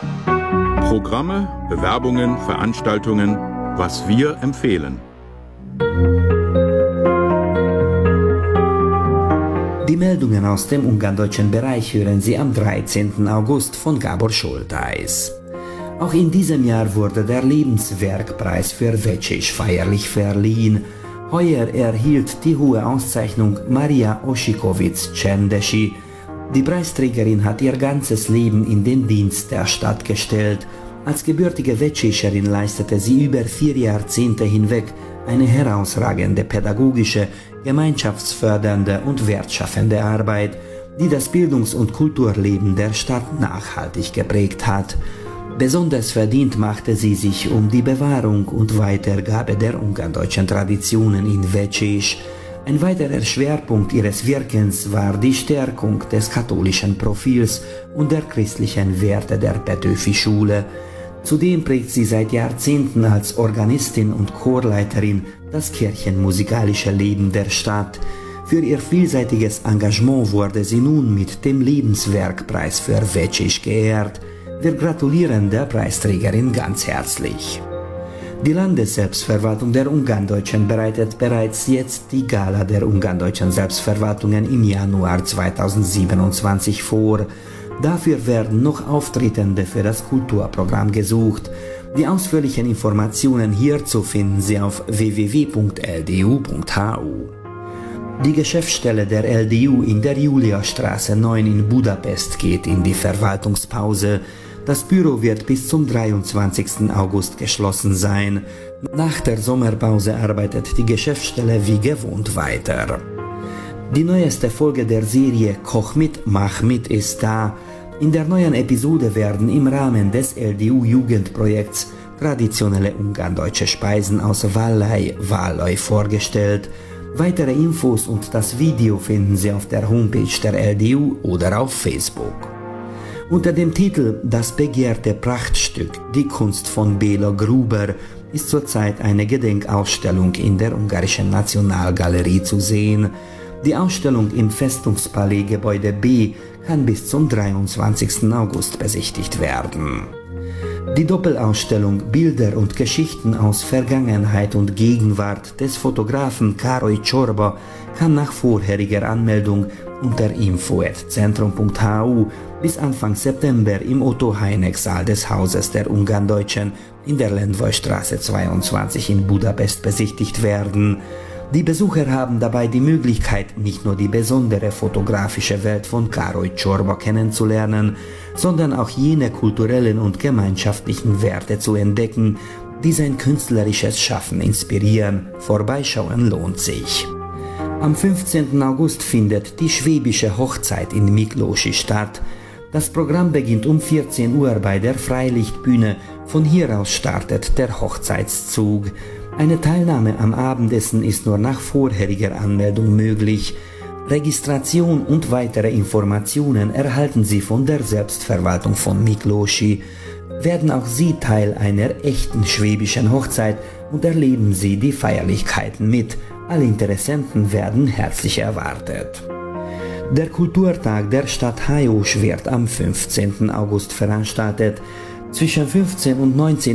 Programme, Bewerbungen, Veranstaltungen, was wir empfehlen. Die Meldungen aus dem ungarndeutschen Bereich hören Sie am 13. August von Gábor Soltáis. Auch in diesem Jahr wurde der Lebenswerkpreis für Vecsés feierlich verliehen. Heuer erhielt die hohe Auszeichnung Maria Osikowicz-Czerndeshi. Die Preisträgerin hat ihr ganzes Leben in den Dienst der Stadt gestellt. Als gebürtige Vecséserin leistete sie über 4 Jahrzehnte hinweg eine herausragende pädagogische, gemeinschaftsfördernde und wertschaffende Arbeit, die das Bildungs- und Kulturleben der Stadt nachhaltig geprägt hat. Besonders verdient machte sie sich um die Bewahrung und Weitergabe der ungarndeutschen Traditionen in Vecsés. Ein weiterer Schwerpunkt ihres Wirkens war die Stärkung des katholischen Profils und der christlichen Werte der Petőfi-Schule. Zudem prägt sie seit Jahrzehnten als Organistin und Chorleiterin das kirchenmusikalische Leben der Stadt. Für ihr vielseitiges Engagement wurde sie nun mit dem Lebenswerkpreis für Vecsés geehrt. Wir gratulieren der Preisträgerin ganz herzlich. Die Landesselbstverwaltung der Ungarndeutschen bereitet bereits jetzt die Gala der Ungarndeutschen Selbstverwaltungen im Januar 2027 vor. Dafür werden noch Auftretende für das Kulturprogramm gesucht. Die ausführlichen Informationen hierzu finden Sie auf www.ldu.hu. Die Geschäftsstelle der LDU in der Juliastraße 9 in Budapest geht in die Verwaltungspause. Das Büro wird bis zum 23. August geschlossen sein. Nach der Sommerpause arbeitet die Geschäftsstelle wie gewohnt weiter. Die neueste Folge der Serie Koch mit, mach mit ist da. In der neuen Episode werden im Rahmen des LDU-Jugendprojekts traditionelle ungarndeutsche Speisen aus Vallai vorgestellt. Weitere Infos und das Video finden Sie auf der Homepage der LDU oder auf Facebook. Unter dem Titel Das begehrte Prachtstück, die Kunst von Béla Gruber, ist zurzeit eine Gedenkausstellung in der Ungarischen Nationalgalerie zu sehen. Die Ausstellung im Festungspalais Gebäude B kann bis zum 23. August besichtigt werden. Die Doppelausstellung Bilder und Geschichten aus Vergangenheit und Gegenwart des Fotografen Károly Csorba kann nach vorheriger Anmeldung unter info@centrum.hu bis Anfang September im Otto-Heineck-Saal des Hauses der Ungarndeutschen in der Lendvai-Straße 22 in Budapest besichtigt werden. Die Besucher haben dabei die Möglichkeit, nicht nur die besondere fotografische Welt von Károly Csorba kennenzulernen, sondern auch jene kulturellen und gemeinschaftlichen Werte zu entdecken, die sein künstlerisches Schaffen inspirieren. Vorbeischauen lohnt sich. Am 15. August findet die schwäbische Hochzeit in Miklósi statt. Das Programm beginnt um 14 Uhr bei der Freilichtbühne. Von hier aus startet der Hochzeitszug. Eine Teilnahme am Abendessen ist nur nach vorheriger Anmeldung möglich. Registration und weitere Informationen erhalten Sie von der Selbstverwaltung von Miklósi. Werden auch Sie Teil einer echten schwäbischen Hochzeit und erleben Sie die Feierlichkeiten mit. Alle Interessenten werden herzlich erwartet. Der Kulturtag der Stadt Hajós wird am 15. August veranstaltet. Zwischen 15 und 19